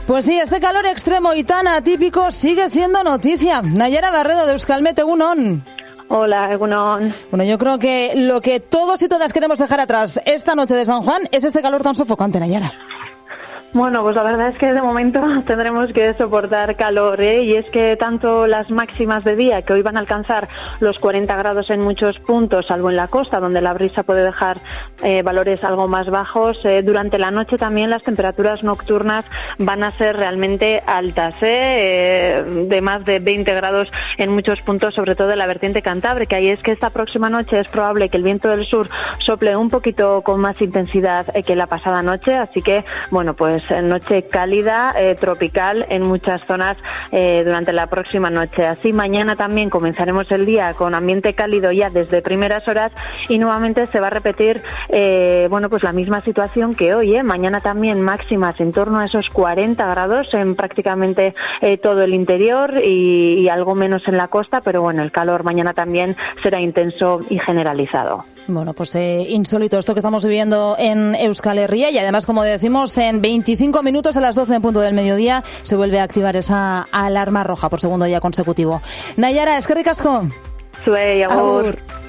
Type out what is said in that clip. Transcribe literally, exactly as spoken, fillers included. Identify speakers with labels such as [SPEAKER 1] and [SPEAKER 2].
[SPEAKER 1] Pues sí, este calor extremo y tan atípico sigue siendo noticia. Nayara Barredo de Euskalmet, Egunon.
[SPEAKER 2] Hola, Egunon.
[SPEAKER 1] Bueno, yo creo que lo que todos y todas queremos dejar atrás esta noche de San Juan es este calor tan sofocante, Nayara.
[SPEAKER 2] Bueno, pues la verdad es que de momento tendremos que soportar calor, ¿eh? Y es que tanto las máximas de día, que hoy van a alcanzar los cuarenta grados en muchos puntos, salvo en la costa, donde la brisa puede dejar eh, valores algo más bajos, eh, durante la noche también las temperaturas nocturnas van a ser realmente altas, ¿eh? Eh, de más de veinte grados en muchos puntos, sobre todo en la vertiente cantábrica. Y es que esta próxima noche es probable que el viento del sur sople un poquito con más intensidad eh, que la pasada noche, así que, bueno, pues noche cálida, eh, tropical en muchas zonas eh, durante la próxima noche. Así mañana también comenzaremos el día con ambiente cálido ya desde primeras horas y nuevamente se va a repetir eh, bueno, pues la misma situación que hoy, ¿eh? Mañana también máximas en torno a esos cuarenta grados en prácticamente eh, todo el interior y, y algo menos en la costa, pero bueno, el calor mañana también será intenso y generalizado.
[SPEAKER 1] Bueno, pues eh, insólito esto que estamos viviendo en Euskal Herria y además, como decimos, en veinticinco minutos a las doce en punto del mediodía se vuelve a activar esa alarma roja por segundo día consecutivo. Nayara, eskerrik asko.
[SPEAKER 2] Zuei, agur. Agur.